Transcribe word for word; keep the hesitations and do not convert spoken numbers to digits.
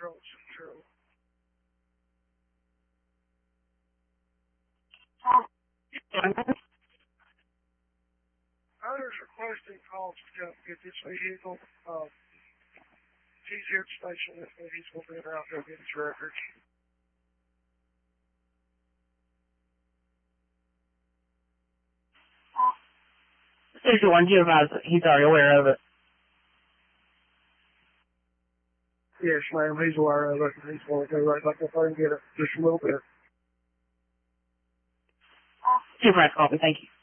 Control Central. Owners requesting calls to come get this vehicle. Uh, he's here at the station with me. He's going to be around to go get his records. Station one, you advise that he's already aware of it. Yes, ma'am, he's aware of it. He's going to go right back up there and get it just a little bit. Super, copy, thank you.